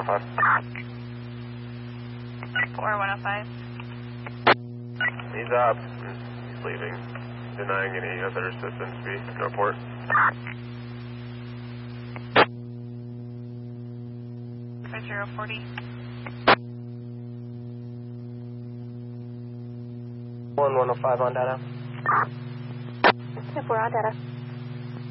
105. 4105. He's up. He's leaving. Denying any other assistance. No report. 5040. 105 on data. If we're on data.